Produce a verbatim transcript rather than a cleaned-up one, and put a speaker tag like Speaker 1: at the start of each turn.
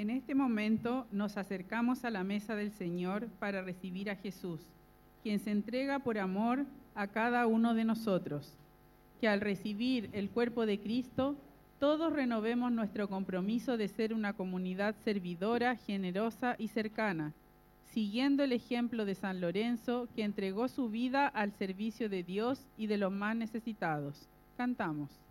Speaker 1: En este momento nos acercamos a la mesa del Señor para recibir a Jesús, quien se entrega por amor a cada uno de nosotros. Que al recibir el cuerpo de Cristo, todos renovemos nuestro compromiso de ser una comunidad servidora, generosa y cercana, siguiendo el ejemplo de San Lorenzo, que entregó su vida al servicio de Dios y de los más necesitados. Cantamos.